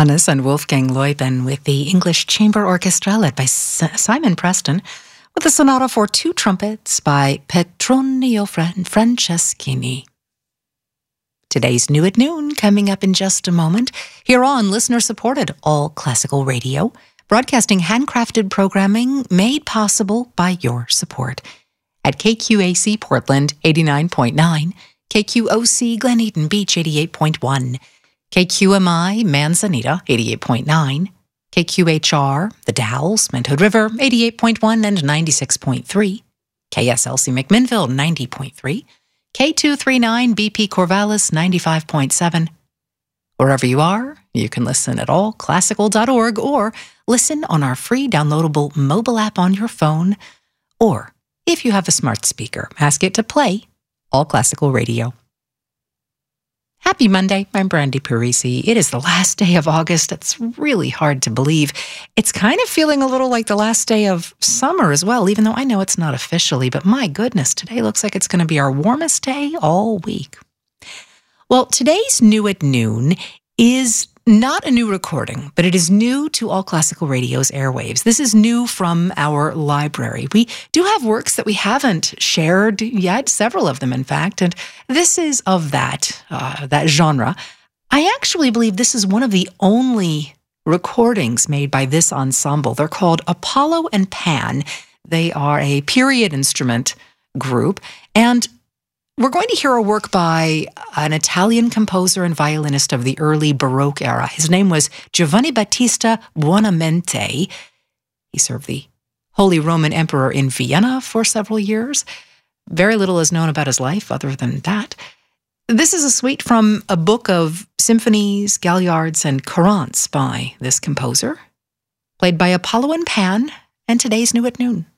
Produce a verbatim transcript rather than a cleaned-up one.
Hannes and Wolfgang Leuben with the English Chamber Orchestra led by S- Simon Preston with the sonata for two trumpets by Petronio Fran- Franceschini. Today's New at Noon coming up in just a moment here on listener-supported All Classical Radio, broadcasting handcrafted programming made possible by your support. At K Q A C Portland eighty-nine point nine, K Q O C Glen Eden Beach eighty-eight point one, K Q M I Manzanita eighty-eight point nine, K Q H R The Dalles, Mount River eighty-eight point one and ninety-six point three, K S L C McMinnville ninety point three, K two thirty-nine B P Corvallis ninety-five point seven. Wherever you are, you can listen at all classical dot org or listen on our free downloadable mobile app on your phone, or if you have a smart speaker, ask it to play All Classical Radio. Happy Monday. I'm Brandy Parisi. It is the last day of August. It's really hard to believe. It's kind of feeling a little like the last day of summer as well, even though I know it's not officially, but my goodness, today looks like it's going to be our warmest day all week. Well, today's New at Noon is not a new recording, but it is new to All Classical Radio's airwaves. This is new from our library. We do have works that we haven't shared yet, several of them, in fact, and this is of that, uh, that genre. I actually believe this is one of the only recordings made by this ensemble. They're called Apollo and Pan. They are a period instrument group, and we're going to hear a work by an Italian composer and violinist of the early Baroque era. His name was Giovanni Battista Buonamente. He served the Holy Roman Emperor in Vienna for several years. Very little is known about his life other than that. This is a suite from a book of symphonies, galliards, and courants by this composer, played by Apollo and Pan, and today's New at Noon.